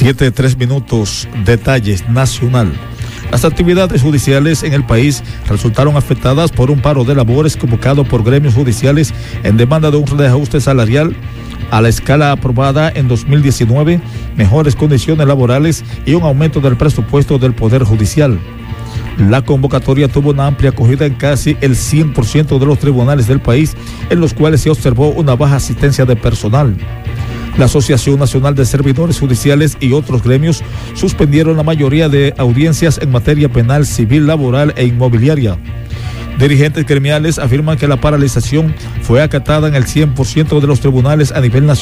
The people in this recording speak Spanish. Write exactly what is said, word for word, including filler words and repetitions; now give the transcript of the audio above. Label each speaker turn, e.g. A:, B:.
A: siete, tres minutos, detalles nacional. Las actividades judiciales en el país resultaron afectadas por un paro de labores convocado por gremios judiciales en demanda de un reajuste salarial a la escala aprobada en dos mil diecinueve, mejores condiciones laborales y un aumento del presupuesto del Poder Judicial. La convocatoria tuvo una amplia acogida en casi el cien por ciento de los tribunales del país, en los cuales se observó una baja asistencia de personal. La Asociación Nacional de Servidores Judiciales y otros gremios suspendieron la mayoría de audiencias en materia penal, civil, laboral e inmobiliaria. Dirigentes gremiales afirman que la paralización fue acatada en el cien por ciento de los tribunales a nivel nacional.